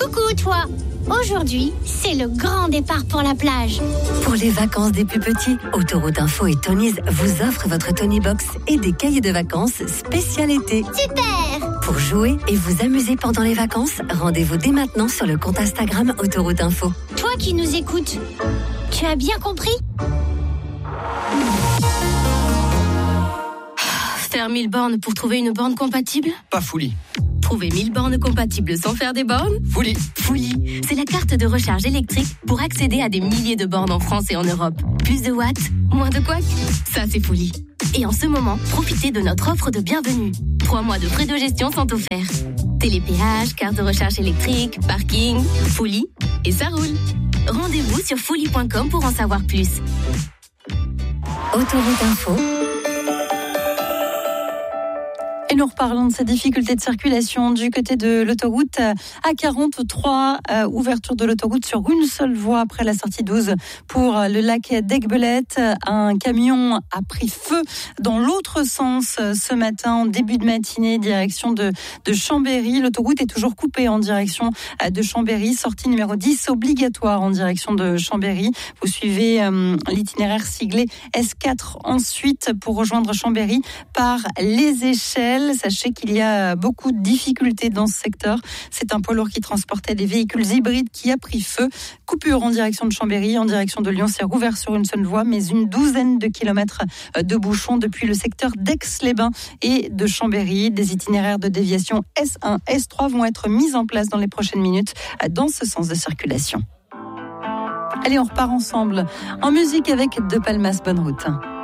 Coucou toi. Aujourd'hui, c'est le grand départ pour la plage. Pour les vacances des plus petits, Autoroute Info et Tonies vous offrent votre Tony Box et des cahiers de vacances spécial été. Super! Pour jouer et vous amuser pendant les vacances, rendez-vous dès maintenant sur le compte Instagram Autoroute Info. Toi qui nous écoutes, tu as bien compris? Faire 1000 bornes pour trouver une borne compatible? Pas Fouli. Trouver 1000 bornes compatibles sans faire des bornes? Fouli. Fouli, c'est la carte de recharge électrique pour accéder à des milliers de bornes en France et en Europe. Plus de watts, moins de couacs, ça c'est Fouli. Et en ce moment, profitez de notre offre de bienvenue. 3 mois de frais de gestion sont offerts. Télépéage, carte de recharge électrique, parking, Fouli, et ça roule. Rendez-vous sur fouli.com pour en savoir plus. Autoroute Info. Et nous reparlons de ces difficultés de circulation du côté de l'autoroute A43, ouverture de l'autoroute sur une seule voie après la sortie 12 pour le lac d'Aiguebelette. Un camion a pris feu dans l'autre sens ce matin, en début de matinée, direction de Chambéry. L'autoroute est toujours coupée en direction de Chambéry. Sortie numéro 10 obligatoire en direction de Chambéry. Vous suivez l'itinéraire siglé S4 ensuite pour rejoindre Chambéry par les échelles. Sachez qu'il y a beaucoup de difficultés dans ce secteur. C'est un poids lourd qui transportait des véhicules hybrides qui a pris feu. Coupure en direction de Chambéry, en direction de Lyon. C'est rouvert sur une seule voie, mais une douzaine de kilomètres de bouchons depuis le secteur d'Aix-les-Bains et de Chambéry. Des itinéraires de déviation S1, S3 vont être mis en place dans les prochaines minutes dans ce sens de circulation. Allez, on repart ensemble en musique avec De Palmas. Bonne route.